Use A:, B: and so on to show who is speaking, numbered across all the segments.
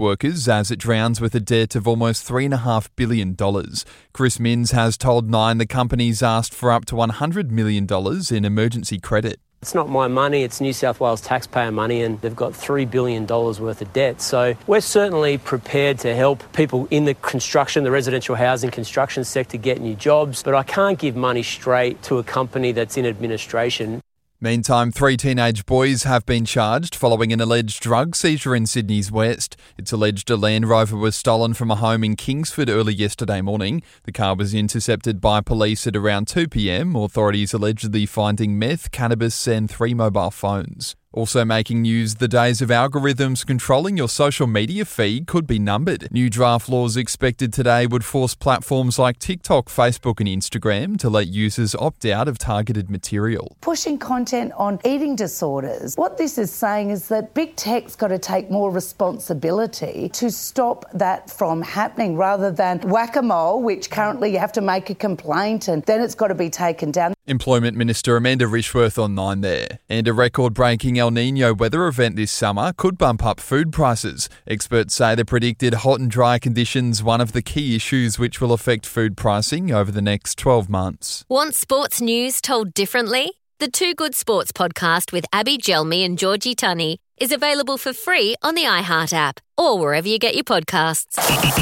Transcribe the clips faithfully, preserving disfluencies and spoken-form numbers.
A: workers as it drowns with a debt of almost three point five billion dollars. Chris Minns has told Nine the company's asked for up to one hundred million dollars in emergency credit.
B: It's not my money, it's New South Wales taxpayer money, and they've got three billion dollars worth of debt. So we're certainly prepared to help people in the construction, the residential housing construction sector get new jobs, but I can't give money straight to a company that's in administration.
A: Meantime, three teenage boys have been charged following an alleged drug seizure in Sydney's west. It's alleged a Land Rover was stolen from a home in Kingsford early yesterday morning. The car was intercepted by police at around two p.m, authorities allegedly finding meth, cannabis and three mobile phones. Also making news, the days of algorithms controlling your social media feed could be numbered. New draft laws expected today would force platforms like TikTok, Facebook and Instagram to let users opt out of targeted material.
C: Pushing content on eating disorders. What this is saying is that big tech's got to take more responsibility to stop that from happening rather than whack-a-mole, which currently you have to make a complaint and then it's got to be taken down.
A: Employment Minister Amanda Rishworth on Nine there. And a record-breaking El Niño weather event this summer could bump up food prices. Experts say the predicted hot and dry conditions one of the key issues which will affect food pricing over the next twelve months.
D: Want sports news told differently? The Two Good Sports podcast with Abby Gelmi and Georgie Tunney is available for free on the iHeart app or wherever you get your podcasts.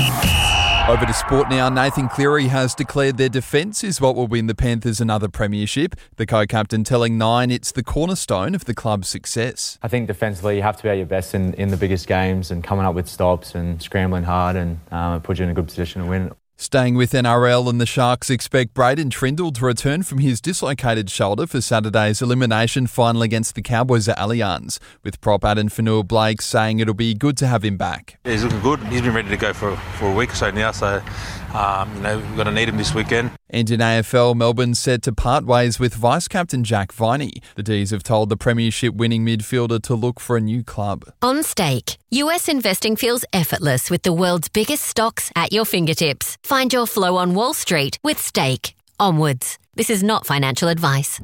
A: Over to sport now. Nathan Cleary has declared their defence is what will win the Panthers another premiership. The co-captain telling Nine it's the cornerstone of the club's success.
E: I think defensively you have to be at your best in, in the biggest games and coming up with stops and scrambling hard and um, put you in a good position to win.
A: Staying with N R L, and the Sharks expect Braden Trindle to return from his dislocated shoulder for Saturday's elimination final against the Cowboys at Allianz, with prop Adam Fanua-Blake saying it'll be good to have him back.
F: He's looking good. He's been ready to go for, for a week or so now, so um, you know, we've got to need him this weekend.
A: And in A F L, Melbourne set to part ways with Vice-Captain Jack Viney. The D's have told the premiership-winning midfielder to look for a new club.
D: On Stake, U S investing feels effortless with the world's biggest stocks at your fingertips. Find your flow on Wall Street with Stake. Onwards. This is not financial advice.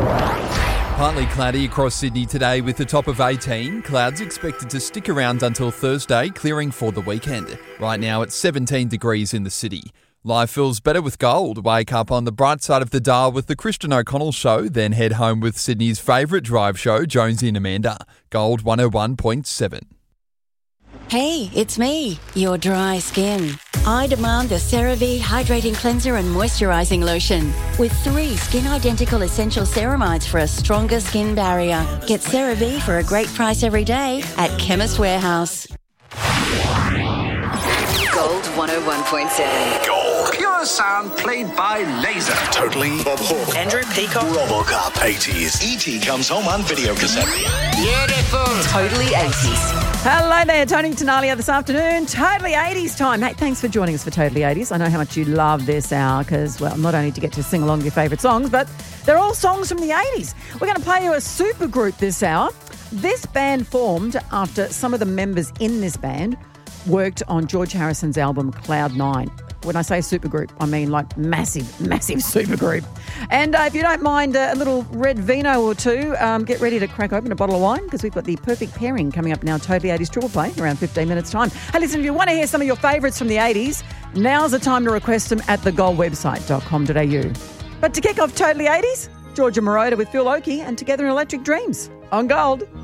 A: Partly cloudy across Sydney today with a top of eighteen. Clouds expected to stick around until Thursday, clearing for the weekend. Right now it's seventeen degrees in the city. Life feels better with gold. Wake up on the bright side of the dial with the Christian O'Connell Show, then head home with Sydney's favourite drive show, Jonesy and Amanda. Gold one oh one point seven.
G: Hey, it's me, your dry skin. I demand the CeraVe Hydrating Cleanser and Moisturising Lotion with three skin-identical essential ceramides for a stronger skin barrier. Get CeraVe for a great price every day at Chemist Warehouse.
H: Gold one oh one point seven.
I: Gold. Pure sound played by laser.
J: Totally. Bob Hawke.
I: Andrew Peacock.
J: Robocop eighties. E T comes home on video cassette.
H: Beautiful. Totally eighties.
K: Hello there, Tony Tenalia this afternoon. Totally eighties time. Hey, thanks for joining us for Totally eighties. I know how much you love this hour because, well, not only to get to sing along with your favourite songs, but they're all songs from the eighties. We're going to play you a super group this hour. This band formed after some of the members in this band worked on George Harrison's album Cloud Nine. When I say supergroup, I mean like massive, massive supergroup. And uh, if you don't mind uh, a little red vino or two, um, get ready to crack open a bottle of wine because we've got the perfect pairing coming up now, Totally eighties Triple Play, around fifteen minutes' time. Hey, listen, if you want to hear some of your favourites from the eighties, now's the time to request them at the gold website dot com dot a u. But to kick off Totally eighties, Georgia Moroder with Phil Oakey and Together in Electric Dreams on Gold.